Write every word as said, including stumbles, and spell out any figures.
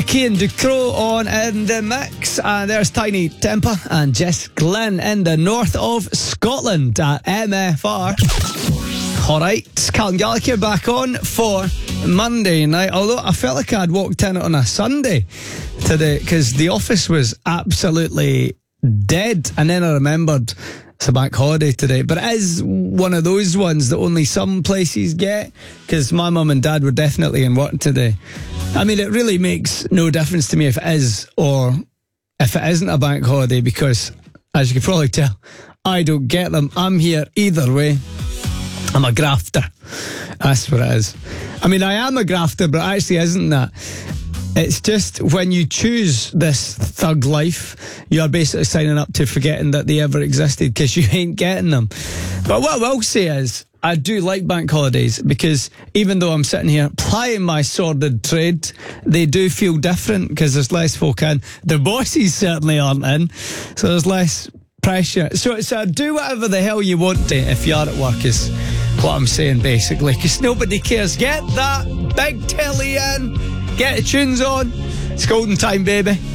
Cian Ducrot on in the mix, and there's Tiny Temper and Jess Glynn in the north of Scotland at M F R. Alright, Callum Gallagher back on for Monday night, although I felt like I'd walked in on a Sunday today because the office was absolutely dead, and then I remembered it's a bank holiday today, but it is one of those ones that only some places get, because my mum and dad were definitely in work today. I mean, it really makes no difference to me if it is or if it isn't a bank holiday, because as you can probably tell, I don't get them. I'm here either way. I'm a grafter. That's what it is. I mean, I am a grafter, but it actually isn't that. It's just when you choose this thug life, you're basically signing up to forgetting that they ever existed, because you ain't getting them. But what I will say is, I do like bank holidays, because even though I'm sitting here plying my sordid trade, they do feel different because there's less folk in. The bosses certainly aren't in, so there's less pressure. So it's a do whatever the hell you want to if you are at work, is what I'm saying basically, because nobody cares. Get that big telly in, get the tunes on. It's golden time, baby.